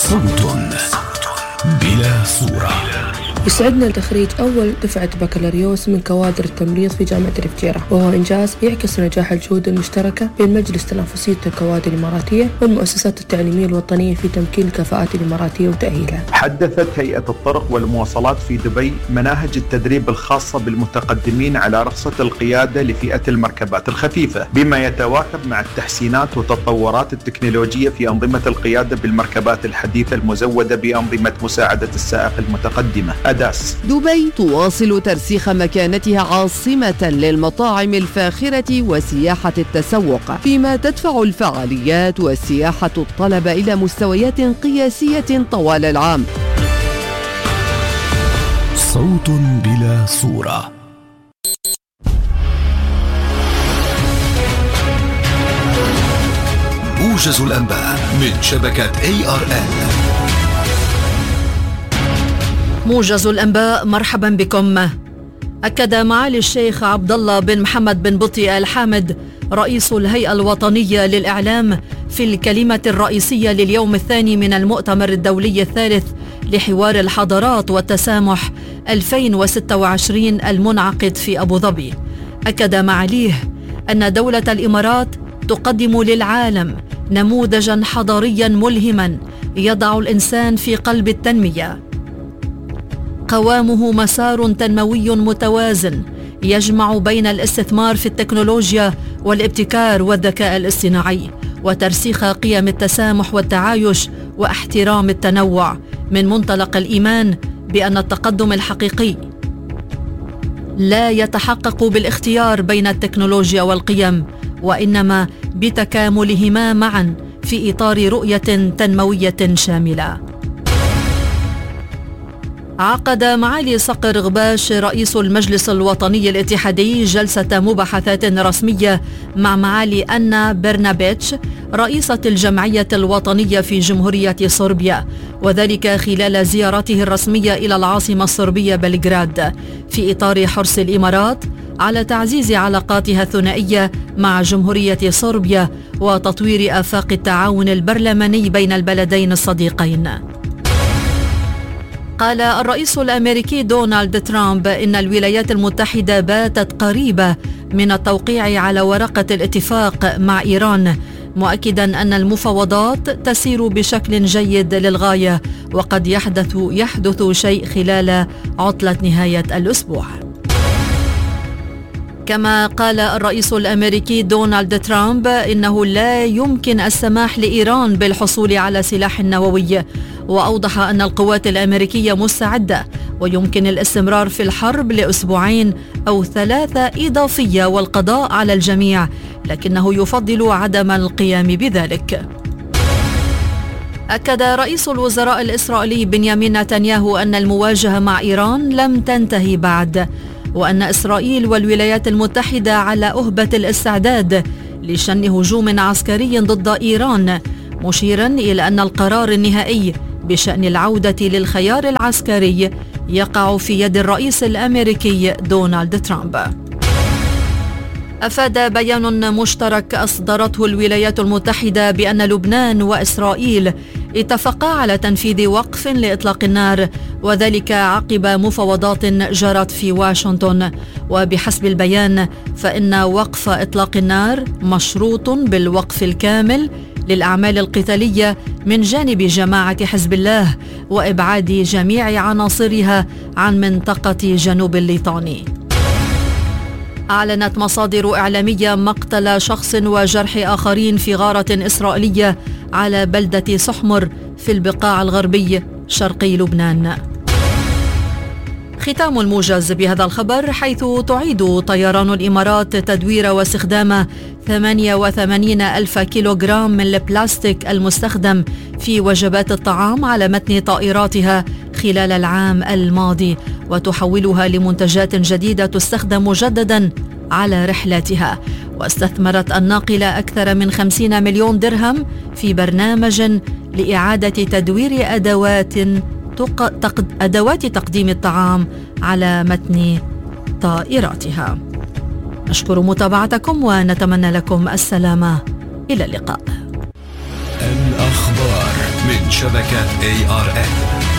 صوت بلا صورة. يسعدنا تخريج أول دفعة بكالوريوس من كوادر التمريض في جامعة الفجيرة، وهو إنجاز يعكس نجاح الجهود المشتركة بين مجلس تنافسية الكوادر الإماراتية والمؤسسات التعليمية الوطنية في تمكين الكفاءات الإماراتية وتأهيلها. حدثت هيئة الطرق والمواصلات في دبي مناهج التدريب الخاصة بالمتقدمين على رخصة القيادة لفئة المركبات الخفيفة، بما يتواكب مع التحسينات والتطورات التكنولوجية في أنظمة القيادة بالمركبات الحديثة المزودة بأنظمة مساعدة السائق المتقدمة أداس. دبي تواصل ترسيخ مكانتها عاصمة للمطاعم الفاخرة وسياحة التسوق، فيما تدفع الفعاليات والسياحة الطلب إلى مستويات قياسية طوال العام. صوت بلا صورة. موجز الأنباء من شبكة ARN. موجز الأنباء، مرحبا بكم. أكد معالي الشيخ عبد الله بن محمد بن بطي الحامد رئيس الهيئة الوطنية للإعلام في الكلمة الرئيسية لليوم الثاني من المؤتمر الدولي الثالث لحوار الحضارات والتسامح 2026 المنعقد في أبو ظبي. أكد معاليه أن دولة الإمارات تقدم للعالم نموذجا حضاريا ملهما يضع الإنسان في قلب التنمية. قوامه مسار تنموي متوازن يجمع بين الاستثمار في التكنولوجيا والابتكار والذكاء الاصطناعي وترسيخ قيم التسامح والتعايش واحترام التنوع، من منطلق الإيمان بأن التقدم الحقيقي لا يتحقق بالاختيار بين التكنولوجيا والقيم، وإنما بتكاملهما معا في إطار رؤية تنموية شاملة. عقد معالي صقر غباش رئيس المجلس الوطني الاتحادي جلسة مباحثات رسمية مع معالي أنا برنابيتش رئيسة الجمعية الوطنية في جمهورية صربيا، وذلك خلال زيارته الرسمية إلى العاصمة الصربية بلغراد، في إطار حرص الإمارات على تعزيز علاقاتها الثنائية مع جمهورية صربيا وتطوير آفاق التعاون البرلماني بين البلدين الصديقين. قال الرئيس الأمريكي دونالد ترامب إن الولايات المتحدة باتت قريبة من التوقيع على ورقة الاتفاق مع إيران، مؤكدا أن المفاوضات تسير بشكل جيد للغاية، وقد يحدث شيء خلال عطلة نهاية الأسبوع. كما قال الرئيس الأمريكي دونالد ترامب إنه لا يمكن السماح لإيران بالحصول على سلاح نووي، وأوضح أن القوات الأمريكية مستعدة ويمكن الاستمرار في الحرب لأسبوعين أو 3 إضافية والقضاء على الجميع، لكنه يفضل عدم القيام بذلك. أكد رئيس الوزراء الإسرائيلي بنيامين نتنياهو أن المواجهة مع إيران لم تنتهي بعد، وأن إسرائيل والولايات المتحدة على أهبة الاستعداد لشن هجوم عسكري ضد إيران، مشيرا إلى أن القرار النهائي بشأن العودة للخيار العسكري يقع في يد الرئيس الأمريكي دونالد ترامب. أفاد بيان مشترك أصدرته الولايات المتحدة بأن لبنان وإسرائيل اتفقا على تنفيذ وقف لإطلاق النار، وذلك عقب مفاوضات جرت في واشنطن. وبحسب البيان فإن وقف إطلاق النار مشروط بالوقف الكامل للأعمال القتالية من جانب جماعة حزب الله وإبعاد جميع عناصرها عن منطقة جنوب الليطاني. أعلنت مصادر إعلامية مقتل شخص وجرح آخرين في غارة إسرائيلية على بلدة سحمر في البقاع الغربي شرقي لبنان. ختام الموجز بهذا الخبر، حيث تعيد طيران الإمارات تدوير واستخدام 88 ألف كيلوغرام من البلاستيك المستخدم في وجبات الطعام على متن طائراتها خلال العام الماضي، وتحولها لمنتجات جديدة تستخدم مجددا على رحلاتها. واستثمرت الناقلة أكثر من 50 مليون درهم في برنامج لإعادة تدوير أدوات تقديم الطعام على متن طائراتها. نشكر متابعتكم ونتمنى لكم السلامة. إلى اللقاء. الأخبار من من شبكة ARN.